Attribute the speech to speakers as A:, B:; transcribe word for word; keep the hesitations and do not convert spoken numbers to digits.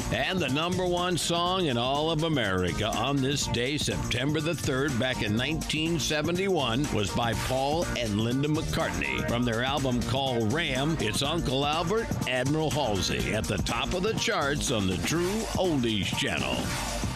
A: And the number one song in all of America on this day, September the third, back in nineteen seventy-one, was by Paul and Linda McCartney. From their album called Ram, it's Uncle Albert, Admiral Halsey, at the top of the charts on the True Oldies Channel.